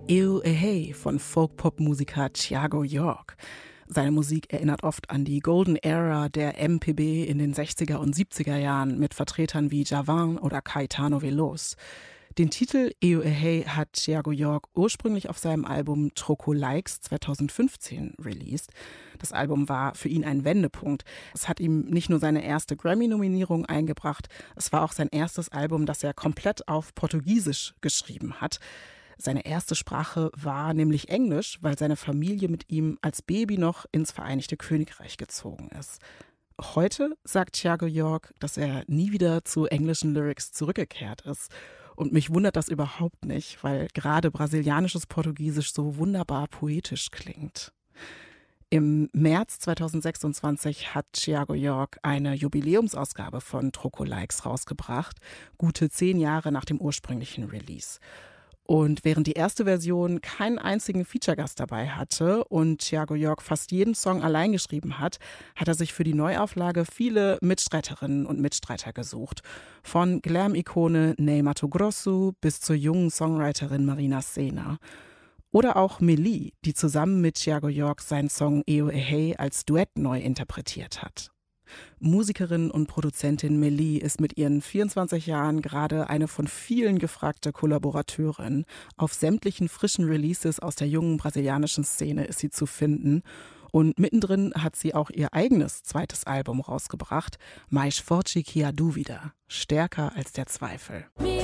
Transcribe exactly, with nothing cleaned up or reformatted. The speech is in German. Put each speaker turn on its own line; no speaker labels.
Eu e Hey von Folk-Pop-Musiker Thiago York. Seine Musik erinnert oft an die Golden Era der M P B in den sechziger und siebziger Jahren mit Vertretern wie Djavan oder Caetano Veloz. Den Titel Eu e Hey hat Thiago York ursprünglich auf seinem Album Troco Likes zweitausendfünfzehn released. Das Album war für ihn ein Wendepunkt. Es hat ihm nicht nur seine erste Grammy-Nominierung eingebracht, es war auch sein erstes Album, das er komplett auf Portugiesisch geschrieben hat. Seine erste Sprache war nämlich Englisch, weil seine Familie mit ihm als Baby noch ins Vereinigte Königreich gezogen ist. Heute sagt Thiago York, dass er nie wieder zu englischen Lyrics zurückgekehrt ist. Und mich wundert das überhaupt nicht, weil gerade brasilianisches Portugiesisch so wunderbar poetisch klingt. Im März zweitausendsechsundzwanzig hat Thiago York eine Jubiläumsausgabe von Troco Likes rausgebracht, gute zehn Jahre nach dem ursprünglichen Release. Und während die erste Version keinen einzigen Feature-Gast dabei hatte und Thiago York fast jeden Song allein geschrieben hat, hat er sich für die Neuauflage viele Mitstreiterinnen und Mitstreiter gesucht. Von Glam-Ikone Ney Matogrosso bis zur jungen Songwriterin Marina Sena. Oder auch Meli, die zusammen mit Thiago York seinen Song Eu e Hey als Duett neu interpretiert hat. Musikerin und Produzentin Meli ist mit ihren vierundzwanzig Jahren gerade eine von vielen gefragte Kollaborateurin. Auf sämtlichen frischen Releases aus der jungen brasilianischen Szene ist sie zu finden. Und mittendrin hat sie auch ihr eigenes zweites Album rausgebracht, Mais Forte que a Dúvida, stärker als der Zweifel.